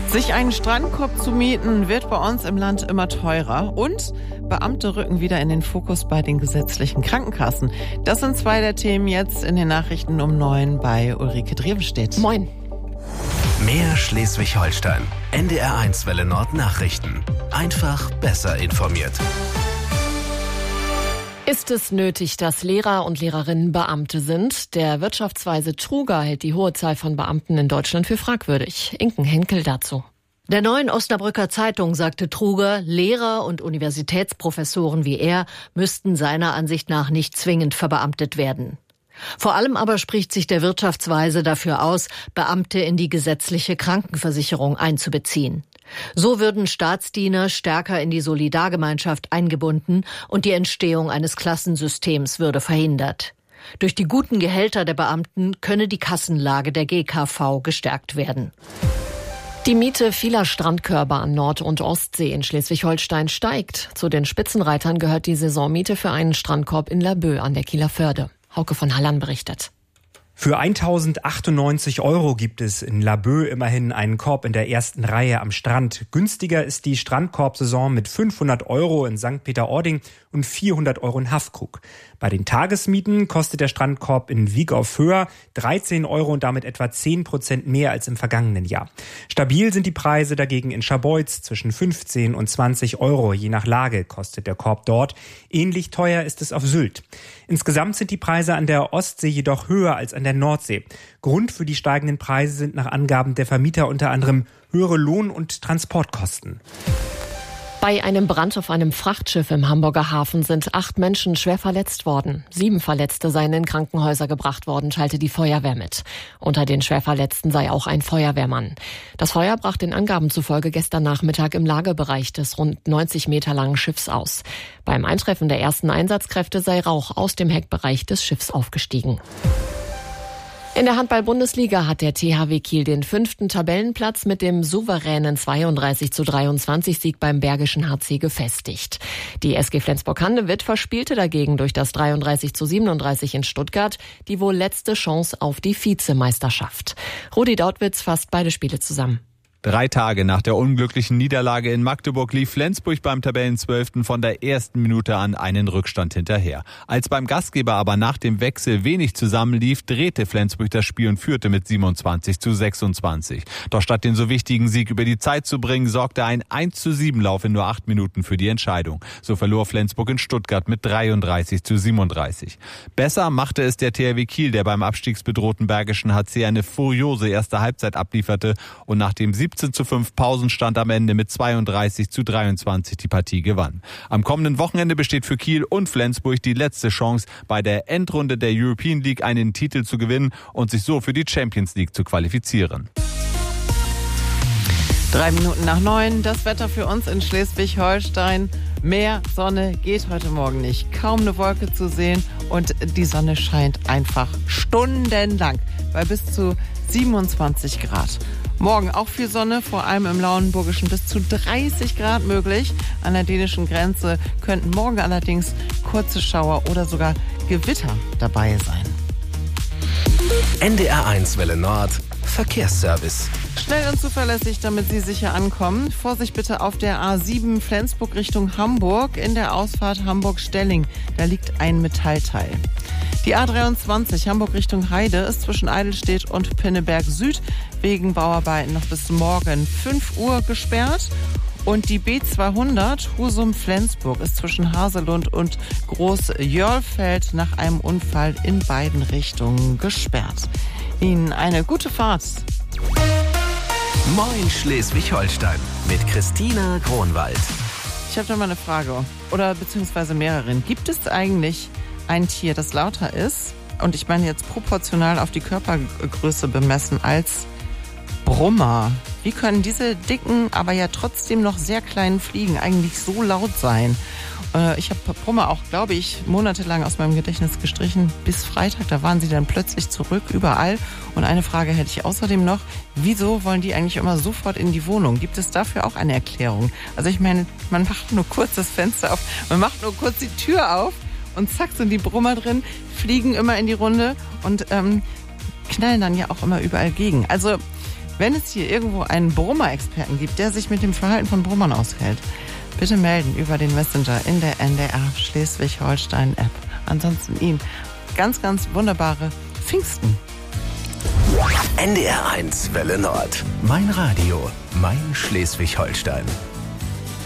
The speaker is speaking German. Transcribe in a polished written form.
Sich einen Strandkorb zu mieten, wird bei uns im Land immer teurer. Und Beamte rücken wieder in den Fokus bei den gesetzlichen Krankenkassen. Das sind zwei der Themen jetzt in den Nachrichten um 9 bei Ulrike Drevenstedt. Moin. Mehr Schleswig-Holstein. NDR1 Welle Nord Nachrichten. Einfach besser informiert. Ist es nötig, dass Lehrer und Lehrerinnen Beamte sind? Der Wirtschaftsweise Truger hält die hohe Zahl von Beamten in Deutschland für fragwürdig. Inken Henkel dazu. Der Neuen Osnabrücker Zeitung sagte Truger, Lehrer und Universitätsprofessoren wie er müssten seiner Ansicht nach nicht zwingend verbeamtet werden. Vor allem aber spricht sich der Wirtschaftsweise dafür aus, Beamte in die gesetzliche Krankenversicherung einzubeziehen. So würden Staatsdiener stärker in die Solidargemeinschaft eingebunden und die Entstehung eines Klassensystems würde verhindert. Durch die guten Gehälter der Beamten könne die Kassenlage der GKV gestärkt werden. Die Miete vieler Strandkörbe an Nord- und Ostsee in Schleswig-Holstein steigt. Zu den Spitzenreitern gehört die Saisonmiete für einen Strandkorb in Laboe an der Kieler Förde. Hauke von Halland berichtet. Für 1.098 € gibt es in Laboe immerhin einen Korb in der ersten Reihe am Strand. Günstiger ist die Strandkorbsaison mit 500 € in St. Peter-Ording und 400 € in Haffkrug. Bei den Tagesmieten kostet der Strandkorb in Wieg auf Höher 13 € und damit etwa 10% mehr als im vergangenen Jahr. Stabil sind die Preise dagegen in Scharbeutz zwischen 15 und 20 €. Je nach Lage kostet der Korb dort. Ähnlich teuer ist es auf Sylt. Insgesamt sind die Preise an der Ostsee jedoch höher als an der Nordsee. Grund für die steigenden Preise sind nach Angaben der Vermieter unter anderem höhere Lohn- und Transportkosten. Bei einem Brand auf einem Frachtschiff im Hamburger Hafen sind 8 Menschen schwer verletzt worden. 7 Verletzte seien in Krankenhäuser gebracht worden, teilte die Feuerwehr mit. Unter den Schwerverletzten sei auch ein Feuerwehrmann. Das Feuer brach den Angaben zufolge gestern Nachmittag im Lagebereich des rund 90 Meter langen Schiffs aus. Beim Eintreffen der ersten Einsatzkräfte sei Rauch aus dem Heckbereich des Schiffs aufgestiegen. In der Handball-Bundesliga hat der THW Kiel den 5. Tabellenplatz mit dem souveränen 32:23 Sieg beim Bergischen HC gefestigt. Die SG Flensburg-Handewitt verspielte dagegen durch das 33:37 in Stuttgart die wohl letzte Chance auf die Vizemeisterschaft. Rudi Dautwitz fasst beide Spiele zusammen. 3 Tage nach der unglücklichen Niederlage in Magdeburg lief Flensburg beim Tabellenzwölften von der ersten Minute an einen Rückstand hinterher. Als beim Gastgeber aber nach dem Wechsel wenig zusammenlief, drehte Flensburg das Spiel und führte mit 27:26. Doch statt den so wichtigen Sieg über die Zeit zu bringen, sorgte ein 1:7 Lauf in nur 8 Minuten für die Entscheidung. So verlor Flensburg in Stuttgart mit 33:37. Besser machte es der THW Kiel, der beim abstiegsbedrohten Bergischen HC eine furiose erste Halbzeit ablieferte und nach dem 17:5 Pausenstand am Ende mit 32:23 die Partie gewann. Am kommenden Wochenende besteht für Kiel und Flensburg die letzte Chance, bei der Endrunde der European League einen Titel zu gewinnen und sich so für die Champions League zu qualifizieren. 3 Minuten nach 9, das Wetter für uns in Schleswig-Holstein. Mehr Sonne geht heute Morgen nicht. Kaum eine Wolke zu sehen und die Sonne scheint einfach stundenlang bei bis zu 27 Grad. Morgen auch viel Sonne, vor allem im Lauenburgischen bis zu 30 Grad möglich. An der dänischen Grenze könnten morgen allerdings kurze Schauer oder sogar Gewitter dabei sein. NDR1 Welle Nord Verkehrsservice. Schnell und zuverlässig, damit Sie sicher ankommen. Vorsicht bitte auf der A7 Flensburg Richtung Hamburg in der Ausfahrt Hamburg-Stelling. Da liegt ein Metallteil. Die A23 Hamburg Richtung Heide ist zwischen Eidelstedt und Pinneberg Süd wegen Bauarbeiten noch bis morgen 5 Uhr gesperrt. Und die B200 Husum-Flensburg ist zwischen Haselund und Groß-Jörlfeld nach einem Unfall in beiden Richtungen gesperrt. Ihnen eine gute Fahrt. Moin Schleswig-Holstein mit Christina Kronwald. Ich habe da mal eine Frage oder beziehungsweise mehreren. Gibt es eigentlich ein Tier, das lauter ist, und ich meine jetzt proportional auf die Körpergröße bemessen, als Brummer? Wie können diese dicken, aber ja trotzdem noch sehr kleinen Fliegen eigentlich so laut sein? Ich habe Brummer auch, glaube ich, monatelang aus meinem Gedächtnis gestrichen. Bis Freitag, da waren sie dann plötzlich zurück, überall. Und eine Frage hätte ich außerdem noch. Wieso wollen die eigentlich immer sofort in die Wohnung? Gibt es dafür auch eine Erklärung? Also ich meine, man macht nur kurz das Fenster auf, man macht nur kurz die Tür auf und zack sind die Brummer drin, fliegen immer in die Runde und knallen dann ja auch immer überall gegen. Also Wenn es hier irgendwo einen Brummer-Experten gibt, der sich mit dem Verhalten von Brummern auskennt, bitte melden über den Messenger in der NDR Schleswig-Holstein-App. Ansonsten Ihnen ganz, ganz wunderbare Pfingsten. NDR 1 Welle Nord. Mein Radio, mein Schleswig-Holstein.